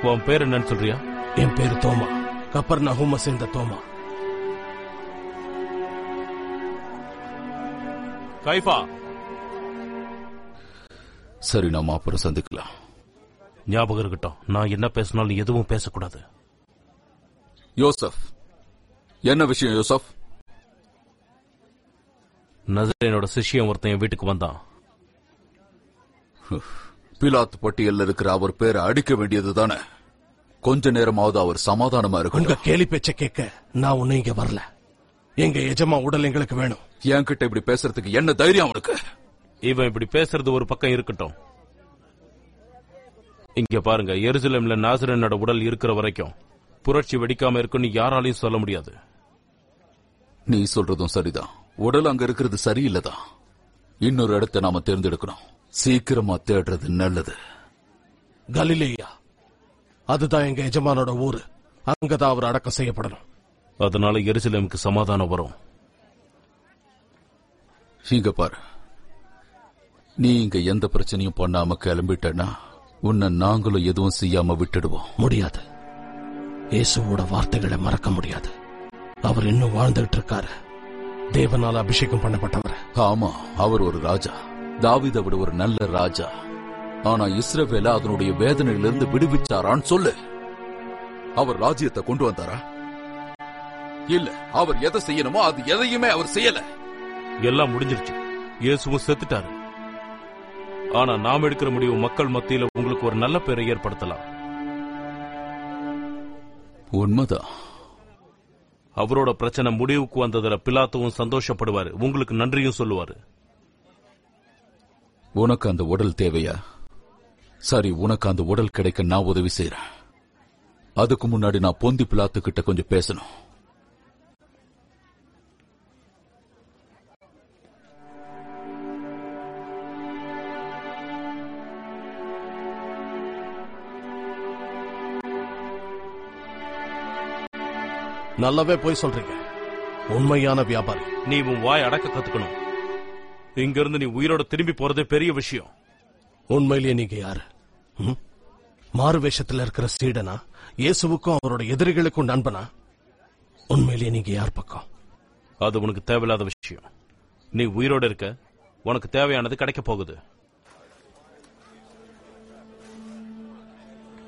உன் பேர் என்னன்னு சொல்றியா? என் பேரு தோமா, கப்பர்நகூமை சேர்ந்த தோமா. கைஃபா. சரி, நாம அப்புறம் சந்திக்கலாம். ஞாபகம் இருக்கட்டும், நான் என்ன பேசினாலும் எதுவும் பேசக்கூடாது. யோசப், என்ன விஷயம் யோசப்? நசரேயனோட சிஷ்யன் ஒருத்தன் வீட்டுக்கு வந்தான். பிலாத்து பட்டியல்ல இருக்கிற அவர் பேரை அடிக்க வேண்டியதுதானே? கொஞ்ச நேரமாவது அவர் சமாதானமா இருக்கு. உங்க கேலி பேச்ச கேட்க நான் ஒண்ணு இங்க வரல. எங்க எஜமா உடல் எங்களுக்கு வேணும். என்கிட்ட இப்படி பேசுறதுக்கு என்ன தைரியம் அவனுக்கு? இவன் இப்படி பேசுறது ஒரு பக்கம் இருக்கட்டும். இங்க பாருங்க, எருசலேம்ல நாசரேயனோட உடல் இருக்கிற வரைக்கும் புரட்சி வெடிக்காம இருக்குன்னு யாராலையும் சொல்ல முடியாது. நீ சொல்றதும் சரிதான். உடல் அங்க இருக்கிறது சரியில்லைதான். இன்னொரு இடத்தை நாம தேர்ந்தெடுக்கணும். சீக்கிரமா தேடுறது நல்லது. கலிலேயா, அதுதான் எங்க எஜமானோட ஊரு. அங்கதான் அவர் அடக்கம் செய்யப்படணும். அதனால எருசலேமுக்கு சமாதானம் வரும். இங்க பாரு, நீ இங்க எந்த பிரச்சனையும் பண்ணாம கிளம்பிட்டனா உன்னை நாங்களும் எதுவும் செய்யாம விட்டுடுவோம். முடியாது. இயேசுவோட வார்த்தைகளை மறக்க முடியாது. அவர் இன்னும் வாழ்ந்துட்டு இருக்காரு. தேவனால அபிஷேகம் பண்ணப்பட்டவர். ஆமா, அவர் ஒரு ராஜா. தாவீதை விட ஒரு நல்ல ராஜா. ஆனா இஸ்ரவேலை அதனுடைய வேதனையிலிருந்து விடுவிச்சாரான்னு சொல்லு. அவர் ராஜ்யத்தை கொண்டு வந்தாரா? இல்ல. அவர் எதை செய்யணுமோ அது எதையுமே அவர் செய்யல. எல்லாம் முடிஞ்சிருச்சு. இயேசுவும் செத்துட்டாரு. ஆனா நாம் எடுக்கிற முடிவு மக்கள் மத்தியில உங்களுக்கு ஒரு நல்ல பேரை ஏற்படுத்தலாம். உண்மைதான். அவரோட பிரச்சனை முடிவுக்கு வந்ததுல பிலாத்துவும் சந்தோஷப்படுவாரு, உங்களுக்கு நன்றியும் சொல்லுவாரு. உனக்கு அந்த உடல் தேவையா? சரி, உனக்கு அந்த உடல் கிடைக்க நான் உதவி செய்யறேன். அதுக்கு முன்னாடி நான் பொந்தி பிலாத்து கிட்ட கொஞ்சம் பேசணும். நல்லாவே போய் சொல்றீங்க. உண்மையான வியாபாரி. நீ உன் வாய் அடக்க கத்துக்கணும். இங்க இருந்து நீ உயிரோட திரும்பி போறதே பெரிய விஷயம். உண்மையிலேயே நீங்க யாரு? மாறு வேஷத்துல இருக்கிற சீடனா? இயேசுவுக்கும் அவரோட எதிரிகளுக்கும் நண்பனா? உண்மையிலேயே நீங்க யார் பக்கம்? அது உனக்கு தேவையில்லாத விஷயம். நீ உயிரோட இருக்க, உனக்கு தேவையானது கிடைக்க போகுது.